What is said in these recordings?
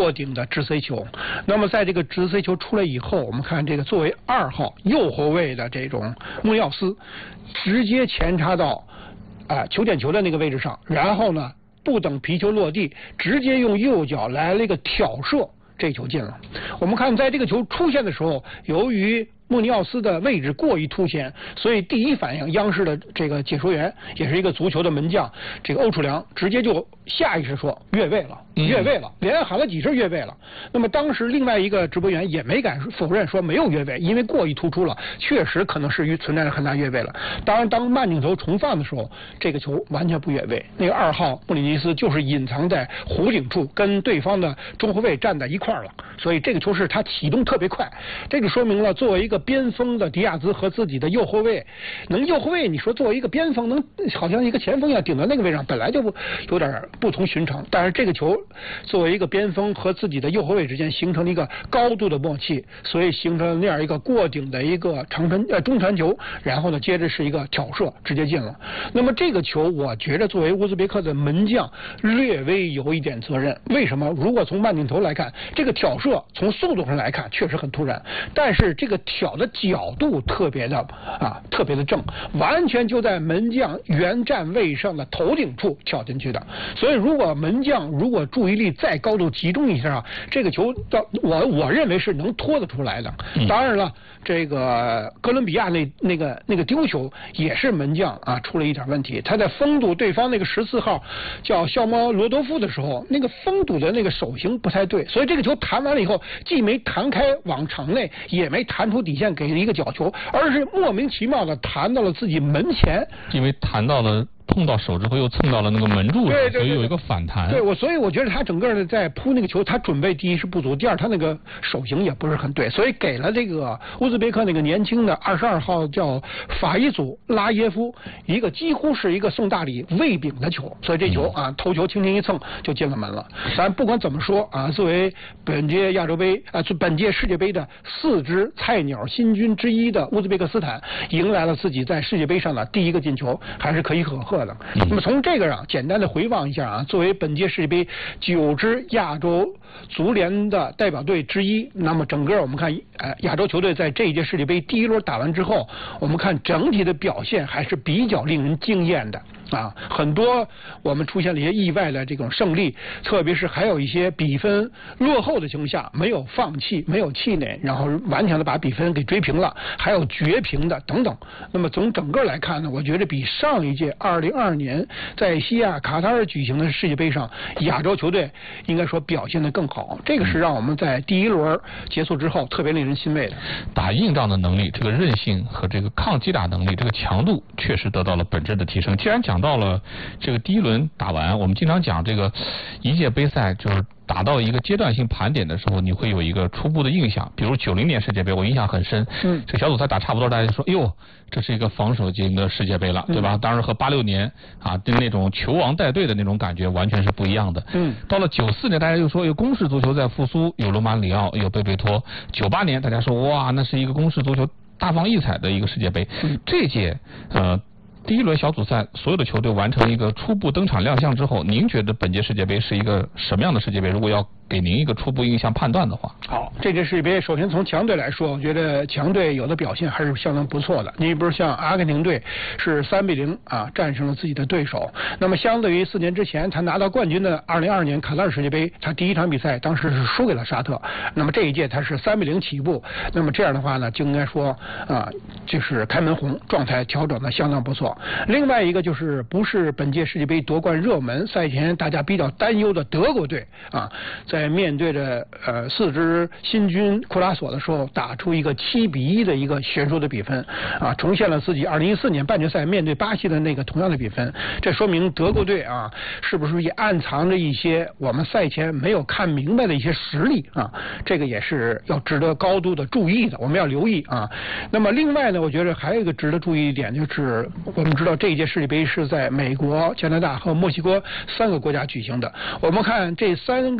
过顶的直 C 球。那么在这个直 C 球出来以后，我们看这个作为2号右后卫的这种穆尼奥斯，直接前插到球点球的那个位置上，然后呢不等皮球落地，直接用右脚来了一个挑射，这球进了。我们看在这个球出现的时候，由于穆尼奥斯的位置过于凸显，所以第一反应，央视的这个解说员也是一个足球的门将，这个欧楚良直接就下意识说越位了，越位了，连喊了几声越位了。那么当时另外一个直播员也没敢否认说没有越位，因为过于突出了，确实可能是存在着很大越位了。当然，当慢镜头重放的时候，这个球完全不越位，那个2号穆里尼斯就是隐藏在弧顶处，跟对方的中后卫站在一块儿了，所以这个球是他启动特别快，这就说明了作为一个边锋的迪亚兹和自己的右后卫，右后卫你说作为一个边锋能好像一个前锋一样顶到那个位置上，本来就有点不同寻常，但是这个球作为一个边锋和自己的右后卫之间形成了一个高度的默契，所以形成了那样一个过顶的一个中传球，然后呢接着是一个挑射直接进了。那么这个球我觉得作为乌兹别克的门将略微有一点责任，为什么？如果从慢镜头来看，这个挑射从速度上来看确实很突然，但是这个挑的角度特别的正，完全就在门将原站位上的头顶处挑进去的。所以如果门将注意力再高度集中一下，这个球我认为是能拖得出来的。当然了，这个哥伦比亚那个丢球也是门将出了一点问题，他在封堵对方那个14号叫肖莫罗多夫的时候，那个封堵的那个手型不太对，所以这个球弹完了以后，既没弹开往场内，也没弹出底线给了一个角球，而是莫名其妙的弹到了自己门前， 因为弹到了碰到手之后又蹭到了那个门柱上，所以有一个反弹。 所以我觉得他整个的在扑那个球，他准备第一是不足，第二他那个手型也不是很对，所以给了这个乌兹别克那个年轻的22号叫法伊祖拉耶夫一个几乎是一个送大礼喂饼的球，所以这球头球轻轻一蹭就进了门了。当然不管怎么说作为本届亚洲杯本届世界杯的4支菜鸟新军之一的乌兹别克斯坦，迎来了自己在世界杯上的第一个进球，还是可喜可贺的。那么从这个简单的回望一下作为本届世界杯9支亚洲足联的代表队之一，那么整个我们看亚洲球队在这一届世界杯第一轮打完之后，我们看整体的表现还是比较令人惊艳的。很多我们出现了一些意外的这种胜利，特别是还有一些比分落后的情况下没有放弃，没有气馁，然后顽强的把比分给追平了，还有绝平的等等。那么从整个来看呢，我觉得比上一届2022年在西亚卡塔尔举行的世界杯上，亚洲球队应该说表现得更好，这个是让我们在第一轮结束之后特别令人欣慰的。 打硬仗的能力，这个韧性和这个抗击打能力，这个强度确实得到了本质的提升。既然讲到了这个第一轮打完，我们经常讲这个一届杯赛就是打到一个阶段性盘点的时候，你会有一个初步的印象。比如90年世界杯，我印象很深。这个小组赛打差不多，大家就说，哎呦，这是一个防守型的世界杯了，对吧？当然和86年的那种球王带队的那种感觉完全是不一样的。到了94年，大家就说有攻势足球在复苏，有罗马里奥，有贝贝托。98年，大家说哇，那是一个攻势足球大放异彩的一个世界杯。这届第一轮小组赛，所有的球队完成一个初步登场亮相之后，您觉得本届世界杯是一个什么样的世界杯？如果要给您一个初步印象判断的话。 好，这届世界杯首先从强队来说，我觉得强队有的表现还是相当不错的。你比如像阿根廷队是3-0战胜了自己的对手，那么相对于4年之前他拿到冠军的2022年卡塔尔世界杯，他第一场比赛当时是输给了沙特，那么这一届他是3-0起步，那么这样的话呢，就应该说就是开门红，状态调整的相当不错。另外一个就是不是本届世界杯夺冠热门，赛前大家比较担忧的德国队在面对着4支新军库拉索的时候，打出一个7-1的一个悬殊的比分重现了自己2014年半决赛面对巴西的那个同样的比分。这说明德国队是不是也暗藏着一些我们赛前没有看明白的一些实力这个也是要值得高度的注意的，我们要留意那么另外呢，我觉得还有一个值得注意一点，就是我们知道这一届世界杯是在美国、加拿大和墨西哥3个国家举行的。我们看这3个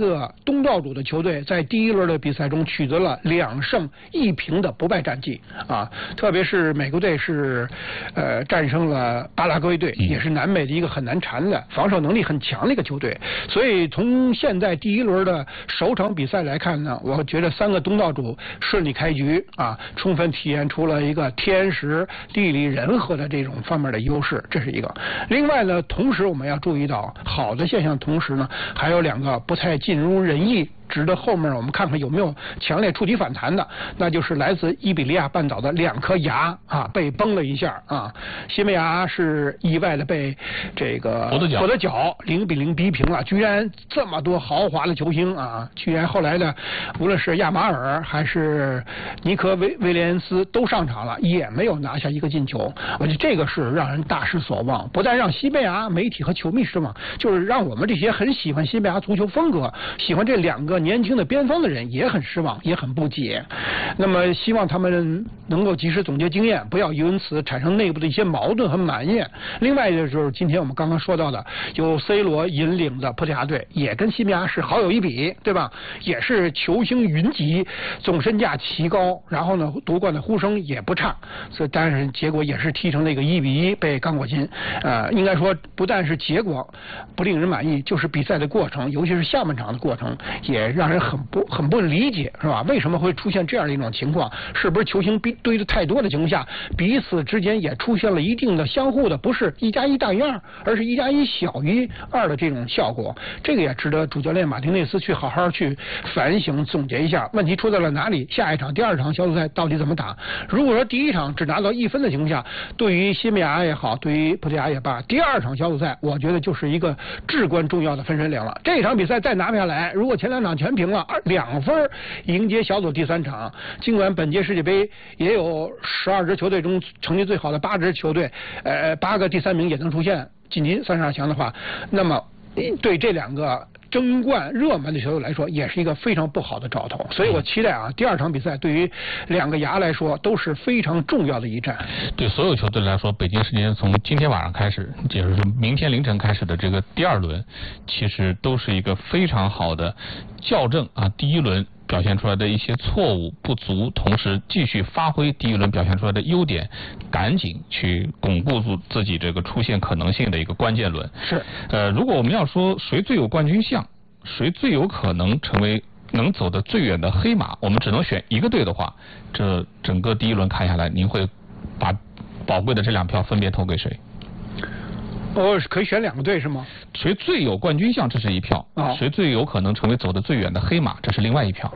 东道主的球队在第一轮的比赛中取得了2胜1平的不败战绩啊，特别是美国队是战胜了巴拉圭队，也是南美的一个很难缠的、防守能力很强的一个球队。所以从现在第一轮的首场比赛来看呢，我觉得3个东道主顺利开局啊，充分体现出了一个天时地利人和的这种方面的优势，这是一个。另外呢，同时我们要注意到好的现象，同时呢还有2个不太尽如人意，值得后面我们看看有没有强烈触底反弹的，那就是来自伊比利亚半岛的2颗牙啊被崩了一下啊，西班牙是意外的被这个跛的脚0比0逼平了，居然这么多豪华的球星啊，居然后来的无论是亚马尔还是尼科威廉恩斯都上场了，也没有拿下一个进球，我觉得这个是让人大失所望，不但让西班牙媒体和球迷失望，就是让我们这些很喜欢西班牙足球风格、喜欢这2个年轻的边锋的人也很失望，也很不解。那么希望他们能够及时总结经验，不要因此产生内部的一些矛盾和埋怨。另外就是今天我们刚刚说到的由 C 罗引领的葡萄牙队，也跟西班牙是好友一比，对吧？也是球星云集，总身价奇高，然后呢夺冠的呼声也不差，所以但是结果也是踢成那个1比1被刚果金。应该说不但是结果不令人满意，就是比赛的过程，尤其是下半场的过程也让人很不理解，是吧？为什么会出现这样的一种情况？是不是球星堆的太多的情况下，彼此之间也出现了一定的相互的不是1+1大于2，而是1+1小于2的这种效果？这个也值得主教练马丁内斯去好好去反省总结一下，问题出在了哪里？下一场第2场小组赛到底怎么打？如果说第1场只拿到1分的情况下，对于西班牙也好，对于葡萄牙也罢，第2场小组赛我觉得就是一个至关重要的分水岭了。这场比赛再拿不下来，如果前2场全平了，2分迎接小组第3场。尽管本届世界杯也有12支球队中成绩最好的8支球队，8个第3名也能出现晋级32强的话，那么对这2个争冠热门的球队来说，也是一个非常不好的兆头。所以我期待啊，第2场比赛对于2个牙来说都是非常重要的一战。 对所有球队来说，北京时间从今天晚上开始，也就是明天凌晨开始的这个第2轮，其实都是一个非常好的校正啊，第1轮表现出来的一些错误不足，同时继续发挥第1轮表现出来的优点，赶紧去巩固住自己这个出现可能性的一个关键轮。 是， 如果我们要说谁最有冠军相，谁最有可能成为能走得最远的黑马，我们只能选一个队的话，这整个第1轮看下来，您会把宝贵的这2票分别投给谁？ 可以选2个队是吗？ 谁最有冠军相，这是一票；谁最有可能成为走得最远的黑马，这是另外一票。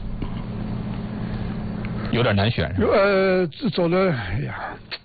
有点难选是吧？ 走的，哎呀。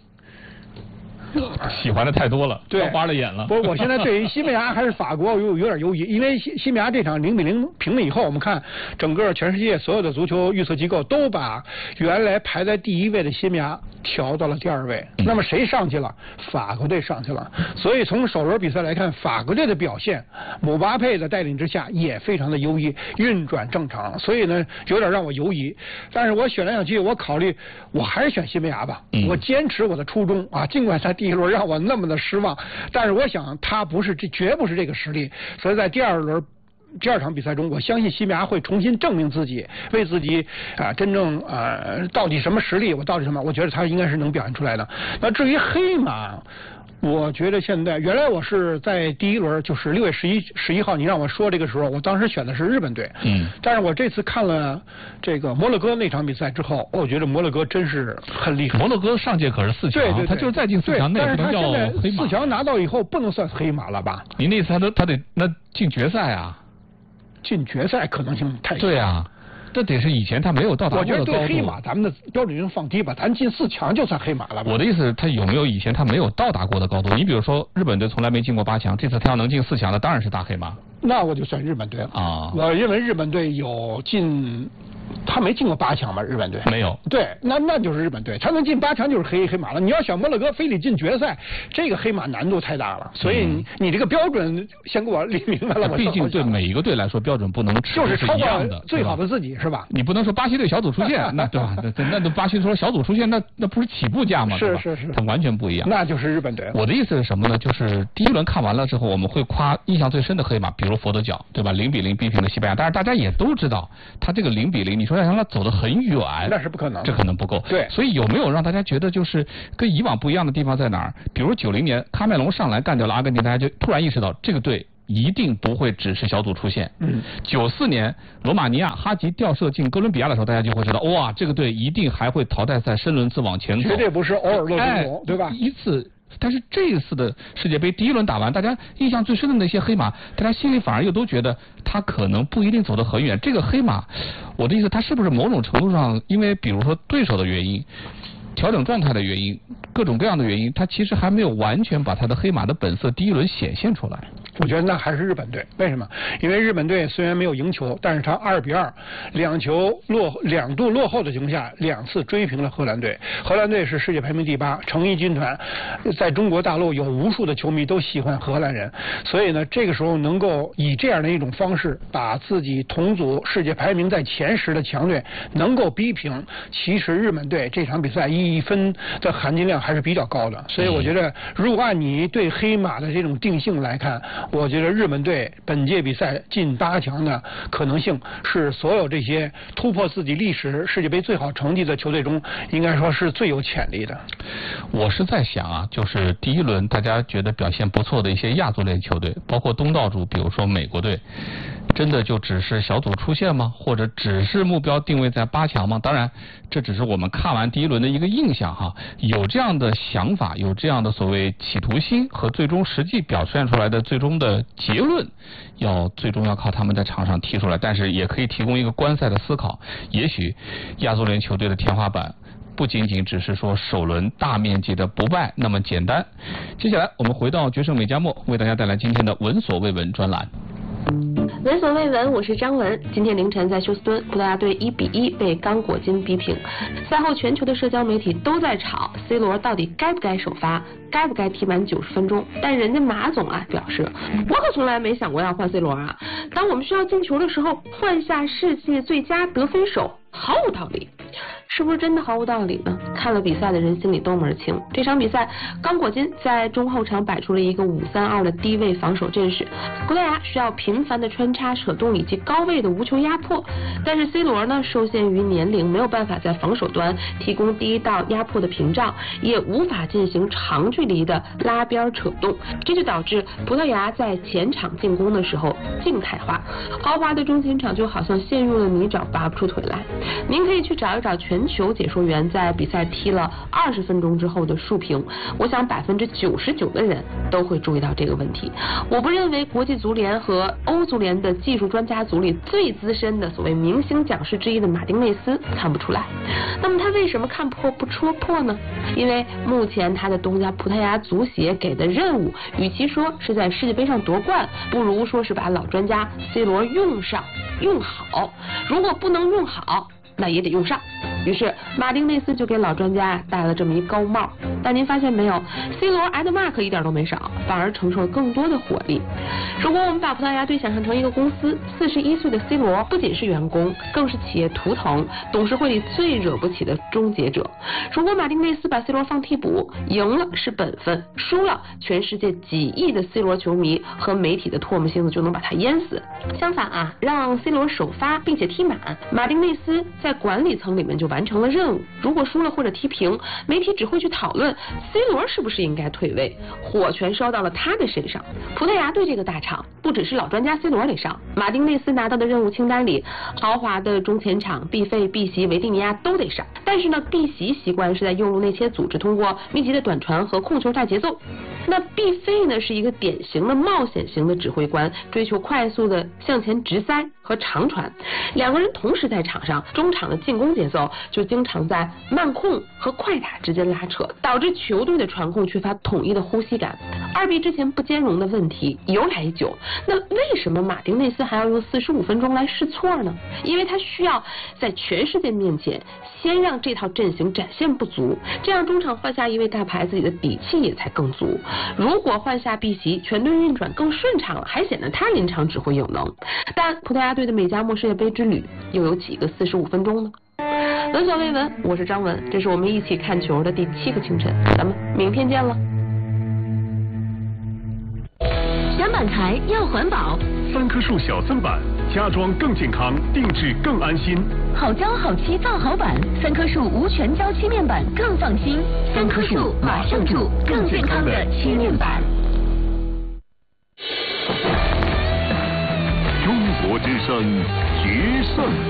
喜欢的太多了， 对， 花了眼了。 不是，我现在对于西班牙还是法国有点犹豫，因为西班牙这场0比0平了以后，我们看整个全世界所有的足球预测机构都把原来排在第1位的西班牙调到了第2位。那么谁上去了？法国队上去了。所以从首轮比赛来看，法国队的表现，姆巴佩的带领之下也非常的优异，运转正常。所以呢，有点让我犹疑。但是我选来选去，我考虑我还是选西班牙吧。我坚持我的初衷啊，尽管他第1轮让我那么的失望，但是我想他绝不是这个实力，所以在第2场比赛中，我相信西班牙会重新证明自己，为自己真正到底什么实力，我觉得他应该是能表现出来的。那至于黑马，我觉得现在原来我是在第1轮，就是6月11号，你让我说这个时候，我当时选的是日本队。但是我这次看了这个摩洛哥那场比赛之后，我觉得摩洛哥真是很厉害。 摩洛哥上届可是4强，对，他就是再进4强，那也不能叫黑马。 4强拿到以后不能算黑马了吧？ 你那次他得那进决赛啊？ 进决赛可能性太小。 对啊。这得是以前他没有到达过的高度。 我觉得对黑马咱们的标准就放低吧，咱进4强就算黑马了吧。 我的意思，他有没有以前他没有到达过的高度？你比如说日本队从来没进过8强，这次他要能进4强的，当然是大黑马。 那我就选日本队了啊！我认为日本队有进他没进过8强吧？日本队没有。 对，那就是日本队，他能进8强就是黑马了。你要想摩洛哥非得进决赛，这个黑马难度太大了。所以你这个标准先给我理明白了。 毕竟对每一个队来说，标准不能就是超一样的， 最好的自己是吧？ 你不能说巴西队小组出线，那对吧？那都巴西说小组出线，那不是起步价吗？ 是， 它完全不一样。 那就是日本队。 我的意思是什么呢？就是第一轮看完了之后，我们会夸印象最深的黑马，比如佛得角，对吧？0-0逼平了西班牙。但是大家也都知道，他这个0-0，你说让他走得很远， 那是不可能， 这可能不够。 对， 所以有没有让大家觉得就是跟以往不一样的地方在哪儿？比如90年喀麦隆上来干掉了阿根廷，大家就突然意识到这个队一定不会只是小组出线。94年罗马尼亚哈吉吊射进哥伦比亚的时候，大家就会知道，哇，这个队一定还会淘汰赛深轮次往前走， 绝对不是偶尔落中锋，对吧？ 一次。但是这一次的世界杯第一轮打完，大家印象最深的那些黑马，大家心里反而又都觉得他可能不一定走得很远。这个黑马，我的意思，他是不是某种程度上，因为比如说对手的原因、调整状态的原因、各种各样的原因，他其实还没有完全把他的黑马的本色第一轮显现出来。 我觉得那还是日本队，为什么？因为日本队虽然没有赢球，但是他2-2，两度落后的情况下，2次追平了荷兰队。荷兰队是世界排名第8，成衣军团，在中国大陆有无数的球迷都喜欢荷兰人，所以呢，这个时候能够以这样的一种方式，把自己同组世界排名在前10的强队能够逼平，其实日本队这场比赛1分的含金量还是比较高的。所以我觉得，如果按你对黑马的这种定性来看，我觉得日本队本届比赛进8强的可能性是所有这些突破自己历史世界杯最好成绩的球队中，应该说是最有潜力的。 我是在想啊，就是第一轮大家觉得表现不错的一些亚洲类球队，包括东道主，比如说美国队，真的就只是小组出线吗？或者只是目标定位在8强吗？当然，这只是我们看完第一轮的一个印象哈。有这样的想法，有这样的所谓企图心和最终实际表现出来的最终的结论，最终要靠他们在场上提出来。但是也可以提供一个观赛的思考。也许亚洲联球队的天花板不仅仅只是说首轮大面积的不败那么简单。接下来我们回到决胜美加墨，为大家带来今天的闻所未闻专栏。 闻所未闻，我是张文。今天凌晨在休斯敦，葡萄牙队1-1被刚果金逼平。赛后全球的社交媒体都在吵 C 罗到底该不该首发，该不该踢满90分钟。但人家马总啊表示，我可从来没想过要换 C 罗啊。当我们需要进球的时候，换下世界最佳得分手，毫无道理。是不是真的毫无道理呢？看了比赛的人心里都门清。这场比赛，刚果金在中后场摆出了一个5-3-2的低位防守阵势，葡萄牙需要频繁的穿插扯动以及高位的无球压迫。但是 C 罗呢，受限于年龄，没有办法在防守端提供第一道压迫的屏障，也无法进行长距离的拉边扯动，这就导致葡萄牙在前场进攻的时候静态化，豪华的中前场就好像陷入了泥沼，拔不出腿来。您可以去找一找全球解说员在比赛踢了20分钟之后的述评，我想99%的人都会注意到这个问题。我不认为国际足联和欧足联的技术专家组里最资深的所谓明星讲师之一的马丁内斯看不出来。那么他为什么看破不戳破呢？因为目前他的东家葡萄牙足协给的任务，与其说是在世界杯上夺冠，不如说是把老专家 C 罗用上用好。如果不能用好，那也得用上。于是马丁内斯就给老专家戴了这么一高帽。但您发现没有， C 罗挨的骂可一点都没少，反而承受了更多的火力。如果我们把葡萄牙队想象成一个公司，41岁的 C 罗不仅是员工，更是企业图腾，董事会里最惹不起的终结者。如果马丁内斯把 C 罗放替补，赢了是本分，输了全世界几亿的 C 罗球迷和媒体的唾沫星子就能把他淹死。相反啊，让 C 罗首发并且踢满，马丁内斯在管理层里面就完成了任务。如果输了或者踢平，媒体只会去讨论 C 罗是不是应该退位，火全烧到了他的身上。葡萄牙队这个大场，不只是老专家 C 罗得上，马丁内斯拿到的任务清单里，豪华的中前场毕费、毕席、维蒂尼亚都得上。 但是呢，避袭习惯是在右路内切组织通过密集的短传和控球带节奏。那毕费呢是一个典型的冒险型的指挥官，追求快速的向前直塞和长传。两个人同时在场上，中场的进攻节奏就经常在慢控和快打之间拉扯，导致球队的传控缺乏统一的呼吸感。二臂之前不兼容的问题由来已久，那为什么马丁内斯还要用45分钟来试错呢？因为他需要在全世界面前先让这套阵型展现不足，这样中场换下一位大牌，自己的底气也才更足。如果换下碧玺，全队运转更顺畅了，还显得他临场指挥有能。但葡萄牙队的美加墨世界杯之旅又有几个45分钟呢？闻所未闻，我是张文，这是我们一起看球的第7个清晨，咱们明天见了。 想买台要环保 ，3棵树小增版，家装更健康，定制更安心。 好胶好漆造好板，3棵树无全胶漆面板更放心。3棵树马上住更健康的漆面板。 中国之声决胜。